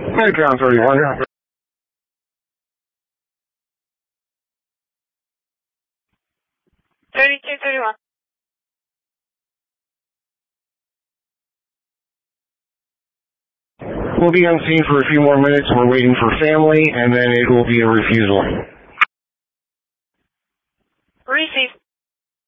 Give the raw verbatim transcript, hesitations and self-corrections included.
Ground thirty-one. thirty-two thirty-one. We'll be on scene for a few more minutes. We're waiting for family, and then it will be a refusal.